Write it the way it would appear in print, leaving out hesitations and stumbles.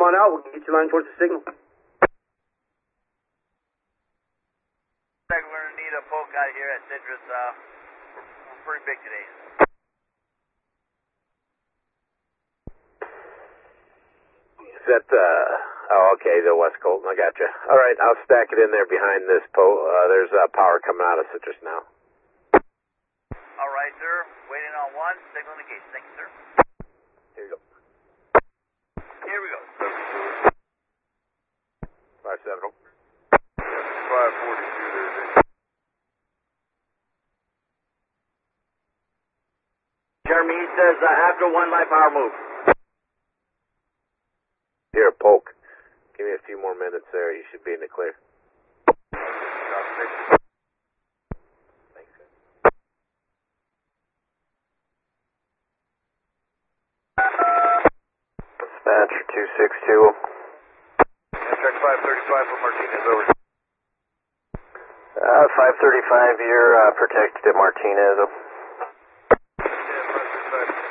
come on out. We'll get you line towards the signal. We're going to need a poke out here at Citrus. We're pretty big today. Is that oh, okay, the West Colton, I gotcha. All right, I'll stack it in there behind this there's power coming out of Citrus now. All right, sir. Waiting on one. Signal indication. Thank you, sir. Here you go. Here we go. 570. 542 there, Jeremy, he says after one, my power move. Here, Polk. Give me a few more minutes there. You should be in the clear. Thanks. Dispatch 262. Check 535 for Martinez, over. 535, you're protected at Martinez. Yeah, 535.